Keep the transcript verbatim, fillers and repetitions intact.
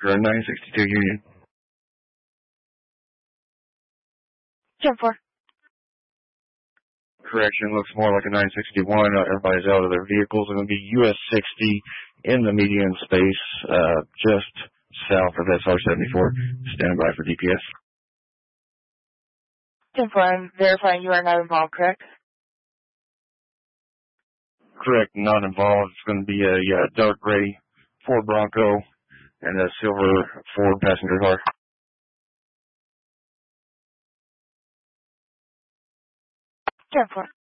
For nine sixty-two Union. ten four. Correction, looks more like a nine sixty-one. Uh, everybody's out of their vehicles. It's going to be U S sixty in the median space, uh, just south of S R seventy-four. Stand by for D P S. ten four, I'm verifying you are not involved, correct? Correct, not involved. It's going to be a uh, dark gray Ford Bronco and a silver Ford passenger car. ten four.